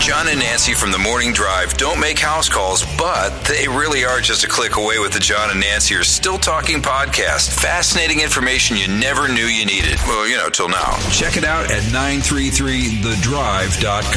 John and Nancy from the Morning Drive don't make house calls, but they really are just a click away with the John and Nancy are Still Talking podcast. Fascinating information you never knew you needed. Well, till now. Check it out at 933thedrive.com.